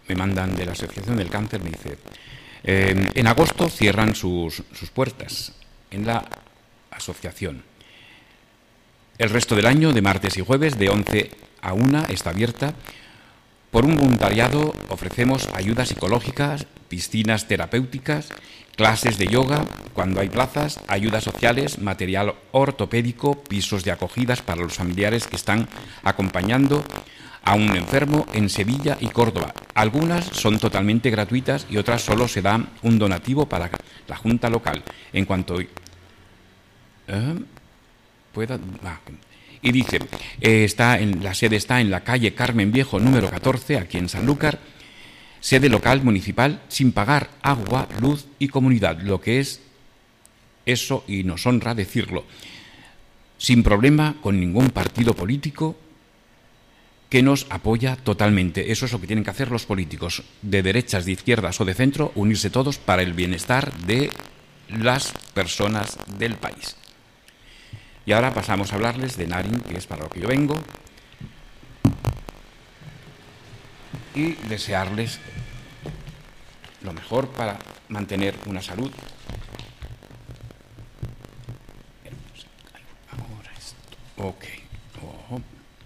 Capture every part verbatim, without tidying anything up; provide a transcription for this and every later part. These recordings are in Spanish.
me mandan de la Asociación del Cáncer, me dice, eh, en agosto cierran sus, sus puertas en la asociación. El resto del año, de martes y jueves, de once a una, está abierta. Por un voluntariado ofrecemos ayudas psicológicas, piscinas terapéuticas, clases de yoga, cuando hay plazas, ayudas sociales, material ortopédico, pisos de acogidas para los familiares que están acompañando a un enfermo en Sevilla y Córdoba. Algunas son totalmente gratuitas y otras solo se da un donativo para la Junta local. En cuanto... ¿eh? Pueda... Ah, y dice, eh, está en, la sede está en la calle Carmen Viejo, número catorce, aquí en Sanlúcar, sede local municipal, sin pagar agua, luz y comunidad, lo que es eso, y nos honra decirlo, sin problema con ningún partido político que nos apoya totalmente. Eso es lo que tienen que hacer los políticos, de derechas, de izquierdas o de centro, unirse todos para el bienestar de las personas del país. Y ahora pasamos a hablarles de Narin, que es para lo que yo vengo, y desearles lo mejor para mantener una salud. Ahora esto. Ok. Oh.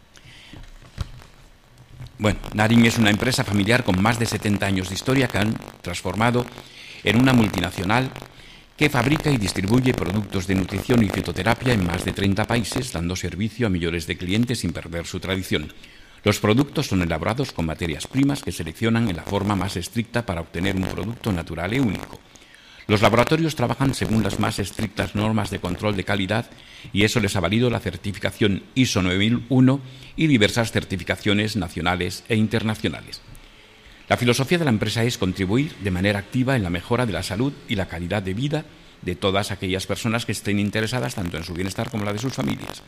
Bueno, Narin es una empresa familiar con más de setenta años de historia que han transformado en una multinacional que fabrica y distribuye productos de nutrición y fitoterapia en más de treinta países, dando servicio a millones de clientes sin perder su tradición. Los productos son elaborados con materias primas que seleccionan en la forma más estricta para obtener un producto natural y único. Los laboratorios trabajan según las más estrictas normas de control de calidad y eso les ha valido la certificación I S O nueve mil uno y diversas certificaciones nacionales e internacionales. La filosofía de la empresa es contribuir de manera activa en la mejora de la salud y la calidad de vida de todas aquellas personas que estén interesadas tanto en su bienestar como la de sus familias.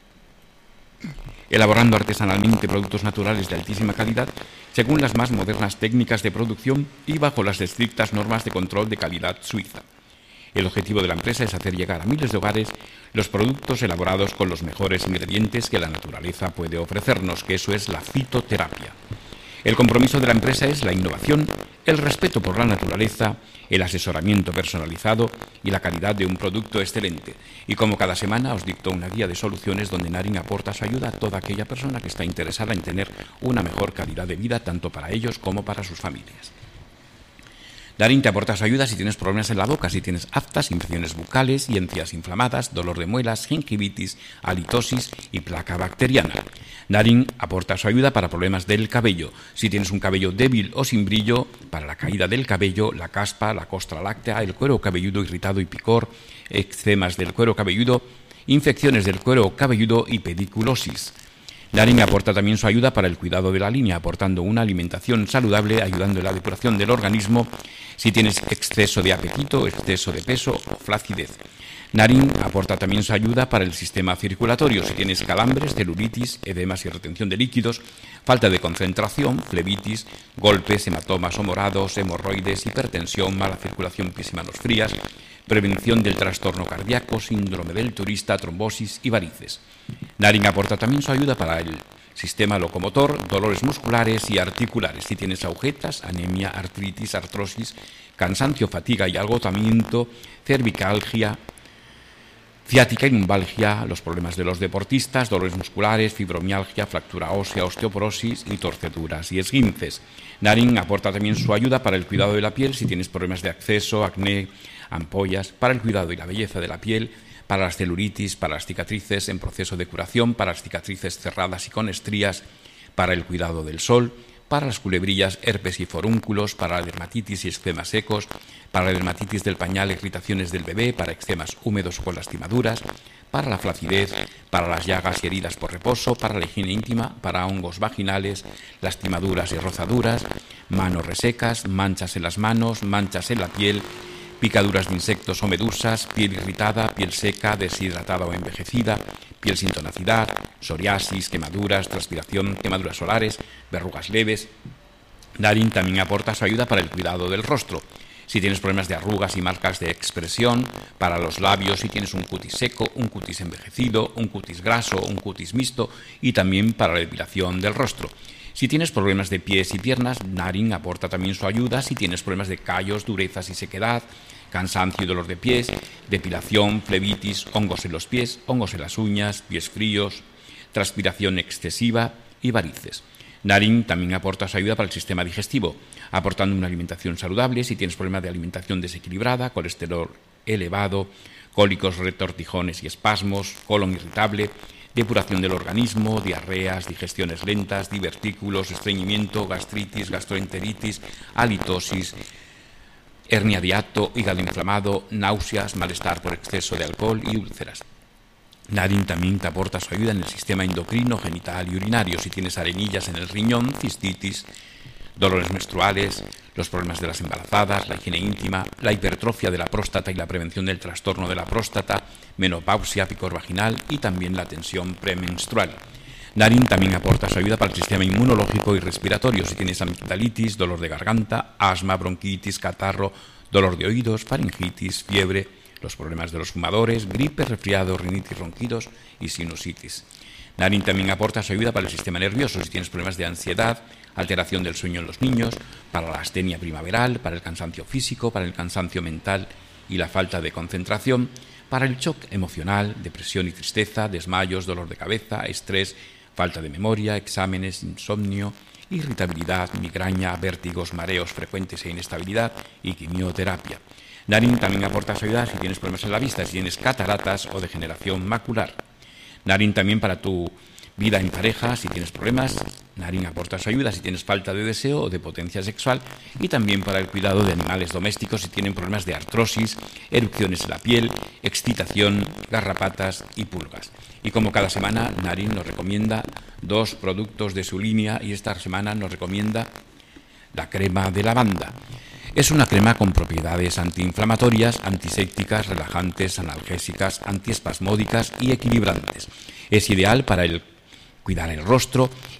Elaborando artesanalmente productos naturales de altísima calidad, según las más modernas técnicas de producción y bajo las estrictas normas de control de calidad suiza. El objetivo de la empresa es hacer llegar a miles de hogares los productos elaborados con los mejores ingredientes que la naturaleza puede ofrecernos, que eso es la fitoterapia. El compromiso de la empresa es la innovación, el respeto por la naturaleza, el asesoramiento personalizado y la calidad de un producto excelente. Y como cada semana os dicto una guía de soluciones donde Narin aporta su ayuda a toda aquella persona que está interesada en tener una mejor calidad de vida tanto para ellos como para sus familias. Narin te aporta su ayuda si tienes problemas en la boca, si tienes aftas, infecciones bucales y encías inflamadas, dolor de muelas, gingivitis, halitosis y placa bacteriana. Narin aporta su ayuda para problemas del cabello, si tienes un cabello débil o sin brillo, para la caída del cabello, la caspa, la costra láctea, el cuero cabelludo irritado y picor, eczemas del cuero cabelludo, infecciones del cuero cabelludo y pediculosis. Narin aporta también su ayuda para el cuidado de la línea, aportando una alimentación saludable, ayudando en la depuración del organismo si tienes exceso de apetito, exceso de peso o flacidez. Narin aporta también su ayuda para el sistema circulatorio, si tienes calambres, celulitis, edemas y retención de líquidos, falta de concentración, flebitis, golpes, hematomas o morados, hemorroides, hipertensión, mala circulación, pies y manos frías, prevención del trastorno cardíaco, síndrome del turista, trombosis y varices. Narin aporta también su ayuda para el sistema locomotor, dolores musculares y articulares, si tienes agujetas, anemia, artritis, artrosis, cansancio, fatiga y agotamiento, cervicalgia, ciática y lumbalgia, los problemas de los deportistas, dolores musculares, fibromialgia, fractura ósea, osteoporosis y torceduras y esguinces. Narin aporta también su ayuda para el cuidado de la piel si tienes problemas de acceso, acné, ampollas, para el cuidado y la belleza de la piel, para las celulitis, para las cicatrices en proceso de curación, para las cicatrices cerradas y con estrías, para el cuidado del sol, para las culebrillas, herpes y forúnculos, para la dermatitis y eczemas secos, para la dermatitis del pañal, irritaciones del bebé, para eczemas húmedos con lastimaduras, para la flacidez, para las llagas y heridas por reposo, para la higiene íntima, para hongos vaginales, lastimaduras y rozaduras, manos resecas, manchas en las manos, manchas en la piel, picaduras de insectos o medusas, piel irritada, piel seca, deshidratada o envejecida, piel sin tonacidad, psoriasis, quemaduras, transpiración, quemaduras solares, verrugas leves. Narin también aporta su ayuda para el cuidado del rostro. Si tienes problemas de arrugas y marcas de expresión, para los labios, si tienes un cutis seco, un cutis envejecido, un cutis graso, un cutis mixto y también para la depilación del rostro. Si tienes problemas de pies y piernas, Narin aporta también su ayuda. Si tienes problemas de callos, durezas y sequedad, cansancio y dolor de pies, depilación, flebitis, hongos en los pies, hongos en las uñas, pies fríos, transpiración excesiva y varices. Narin también aporta su ayuda para el sistema digestivo, aportando una alimentación saludable. Si tienes problemas de alimentación desequilibrada, colesterol elevado, cólicos, retortijones y espasmos, colon irritable, depuración del organismo, diarreas, digestiones lentas, divertículos, estreñimiento, gastritis, gastroenteritis, halitosis, hernia de hiato, hígado inflamado, náuseas, malestar por exceso de alcohol y úlceras. Narin también te aporta su ayuda en el sistema endocrino, genital y urinario. Si tienes arenillas en el riñón, cistitis, dolores menstruales, los problemas de las embarazadas, la higiene íntima, la hipertrofia de la próstata y la prevención del trastorno de la próstata, menopausia, picor vaginal y también la tensión premenstrual. Narin también aporta su ayuda para el sistema inmunológico y respiratorio. Si tienes amigdalitis, dolor de garganta, asma, bronquitis, catarro, dolor de oídos, faringitis, fiebre, los problemas de los fumadores, gripe, resfriado, rinitis, ronquidos y sinusitis. Narin también aporta su ayuda para el sistema nervioso. Si tienes problemas de ansiedad, alteración del sueño en los niños, para la astenia primaveral, para el cansancio físico, para el cansancio mental y la falta de concentración, para el shock emocional, depresión y tristeza, desmayos, dolor de cabeza, estrés, falta de memoria, exámenes, insomnio, irritabilidad, migraña, vértigos, mareos frecuentes e inestabilidad y quimioterapia. Narin también aporta su ayuda si tienes problemas en la vista, si tienes cataratas o degeneración macular. Narin también para tu vida en pareja, si tienes problemas. Narin aporta su ayuda si tienes falta de deseo o de potencia sexual, y también para el cuidado de animales domésticos si tienen problemas de artrosis, erupciones en la piel, excitación, garrapatas y pulgas. Y como cada semana, Narin nos recomienda dos productos de su línea, y esta semana nos recomienda la crema de lavanda. Es una crema con propiedades antiinflamatorias, antisépticas, relajantes, analgésicas, antiespasmódicas y equilibrantes. Es ideal para el cuidar el rostro